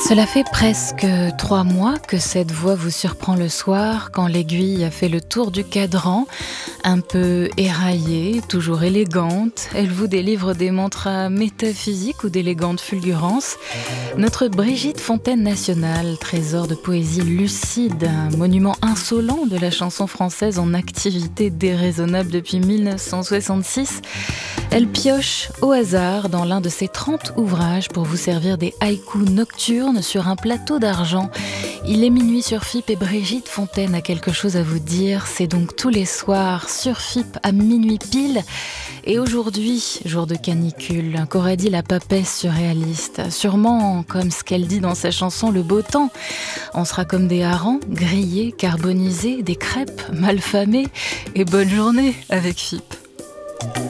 Cela fait presque 3 mois que cette voix vous surprend le soir, quand l'aiguille a fait le tour du cadran. Un peu éraillée, toujours élégante, elle vous délivre des mantras métaphysiques ou d'élégantes fulgurances. Notre Brigitte Fontaine nationale, trésor de poésie lucide, un monument insolent de la chanson française en activité déraisonnable depuis 1966. Elle pioche au hasard dans l'un de ses 30 ouvrages pour vous servir des haïkus nocturnes sur un plateau d'argent. Il est minuit sur FIP et Brigitte Fontaine a quelque chose à vous dire. C'est donc tous les soirs sur FIP à minuit pile. Et aujourd'hui, jour de canicule, qu'aurait dit la papesse surréaliste? Sûrement comme ce qu'elle dit dans sa chanson Le Beau Temps. On sera comme des harengs, grillés, carbonisés, des crêpes, malfamés. Et bonne journée avec FIP.